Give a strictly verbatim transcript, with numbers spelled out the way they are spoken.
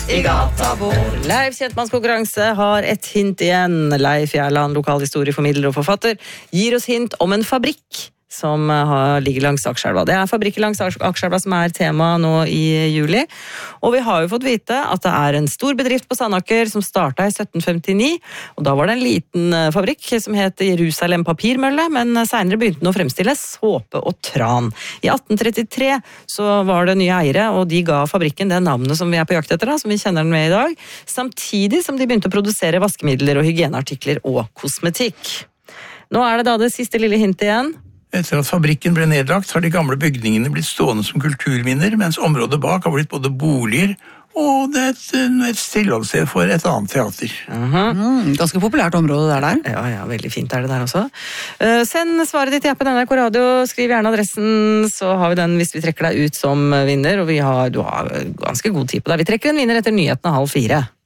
i gata vår. Leif Kjentmannskonkurranse har et hint igjen. Leif Gjerland, lokalhistorieformidler og forfatter, gir oss hint om en fabrikk som har, ligger langs Akerselva. Det er fabrikken langs Akerselva som er tema nå i juli. Og vi har jo fått vite at det er en stor bedrift på Sandaker som startet i sytten femtini, og da var det en liten fabrikk som het Jerusalem Papirmølle, men senere begynte den å fremstille såpe og tran. I atten trettitre så var det nye eiere, og de ga fabrikken det navnet som vi er på jakt etter, da, som vi kjenner den med i dag, samtidig som de begynte å produsere vaskemidler og hygieneartikler og kosmetikk. Nå er det da det siste lille hintet igjen. Etter at fabrikken ble nedlagt, har de gamle bygningene blitt stående som kulturminner, mens området bak har blitt både boliger og det er et, et stillholdssted for et annet teater. Uh-huh. Mm, ganske populært område der der. Ja, ja, veldig fint er det der også. Uh, send svaret ditt i appen N R K Radio, skriv gjerne adressen, så har vi den hvis vi trekker deg ut som vinner, og vi har, du har ganske god tid på deg. Vi trekker en vinner etter nyhetene halv fire.